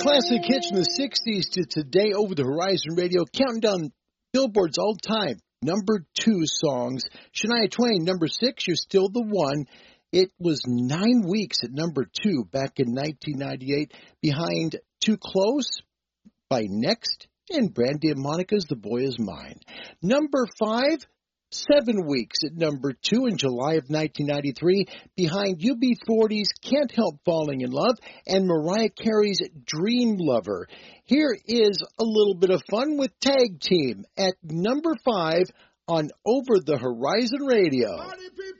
classic hits from the 60s to today over the Horizon Radio, counting down Billboard's all-time number 2 songs. Shania Twain, number 6, You're Still the One. It was 9 weeks at number 2 back in 1998, behind Too Close by Next and Brandy and Monica's The Boy Is Mine. Number 5, 7 weeks at number 2 in July of 1993, behind UB40's Can't Help Falling in Love and Mariah Carey's Dream Lover. Here is a little bit of fun with Tag Team at number 5 on Over the Horizon Radio. Party people!